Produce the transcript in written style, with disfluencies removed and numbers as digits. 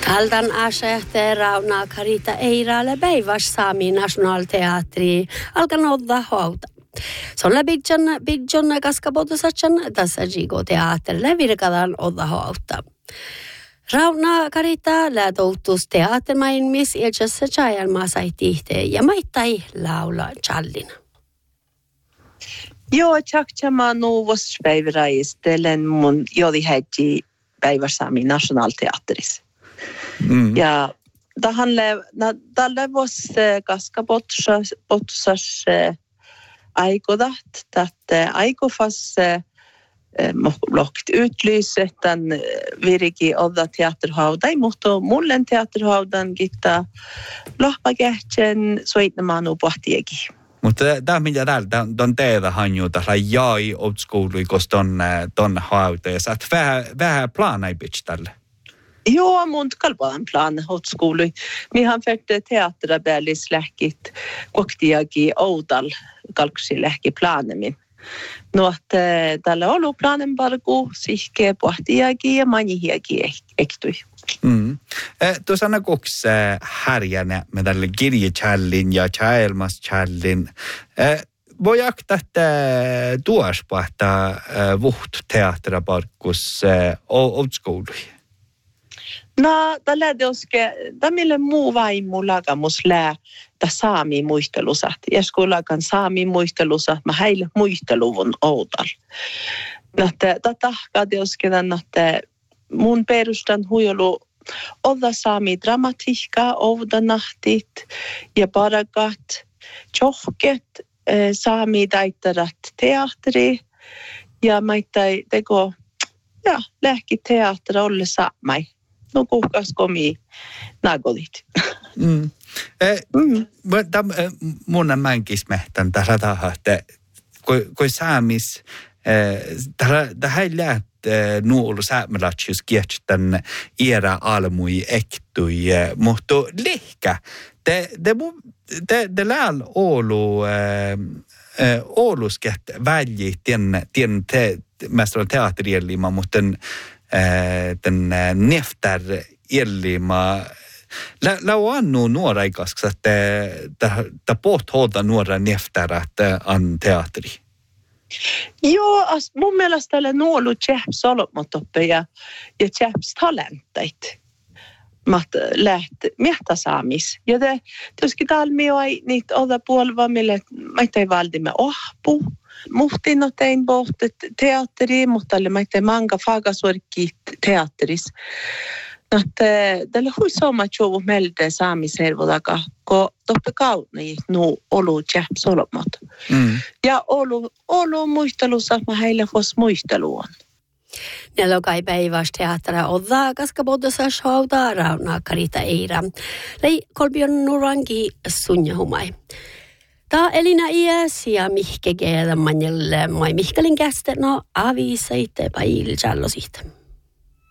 Kaldan asehte Rauna Karita Eiralle päiväs Saami Nationalteatri alkan odda hauta. Solla bidjon kaskapotosatsan tässä Jigo teatterille virkadan odda hauta. Rauna Karita lähtoutus teattermainmis iltsessä chajalmaa sai tihteen ja maittai laula challina. Joo, tjaktjama nuuvos päiväraistelen mun jodi häitti päiväs Saami Nationalteatris. Ja tälle vuosi kaskapotsas aikodat, että aikofas lohkt utlyset tämän virki odda teatterhaudai, mutta mullen teatterhaudan gitta lohpakähtsen soittamanu pohtiegi. Mutta tämä mitä täällä on teitä hanjuta, jäi old schooli, koska ton hauta, ja sä oot vähän planai pitch tälle. Joo, mun kalpaan plan hotskouli. Mihan färte teatterabällis lähkit koktiagi oudal kalksi lähki planemin. No että tällä ollut planen parku, sihke pohtiagi ja manihiagi ektui. Tuossa aina koks härjänä me tälle kirjachallin ja chaelmaschallin. Voi aktaa tuossa pahtaa vuht teatteraparkus old schooli. No, tämmöinen muu vaimu lagamus lää saami muistelusat. Ja kun lagan saami muistelusat, mä heille muisteluvun outal. No, tahkaa teoskedan, että mun perustan huijolu olla saami dramatiikkaa, oudanahtit ja parakat, tjohket, saami taittarat teatteri ja maittai teko, ja lähki teatteri olle saamai. No kuhkas komi nagolit. Mun on mänkis mehtän tällä tahaa, että kun saamis, tähän ei läht nuolu saamelatsius kietsitän iärä almui ektui, mutta lehkä, te lääl Oulusket välji tien teatterielima, mutta den neftar illima lau annu nuora ikasks, että pohtoota nuora neftarat an teatteri. Joo, mun mielestä tällä nuolu tjäps olotmotoppe ja tjäps talentait. Mat läht mehtasaamis. Ja tietysti talmi oi niitä oda puolva, mille maittai valdimme ohpu. Muhtin on tein pohtet teatteri, mutta mä tein manga fagasuorikki teatteris. No, tällä hui soma tjovu melde saamiservodaka, kun toppe kautni nu olu tjäps olomot. Ja olu muistelussa, mä heille fos muisteluun. Nelokai päiväs teattera odda kaskapotosas hauta Rauna Karita Eira. Lei kolbion nurangi sunnahumai. Ta Elina iäs ja mihke keellä manjelle mai mihkelin käste no aviisaitte pail jallosit.